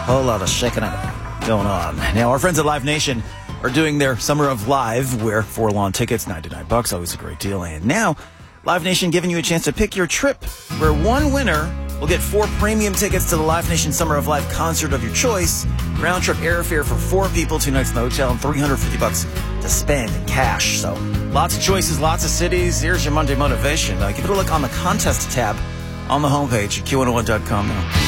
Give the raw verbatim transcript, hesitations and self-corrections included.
whole lot of shaking up going on. Now, our friends at Live Nation are doing their Summer of Live, where four lawn tickets, ninety-nine bucks, always a great deal. And now, Live Nation giving you a chance to pick your trip, where one winner will get four premium tickets to the Live Nation Summer of Live concert of your choice, round trip airfare for four people, two nights in the hotel, and three hundred fifty bucks to spend in cash. So, lots of choices, lots of cities. Here's your Monday motivation. Uh, give it a look on the contest tab on the homepage at Q one oh one dot com now.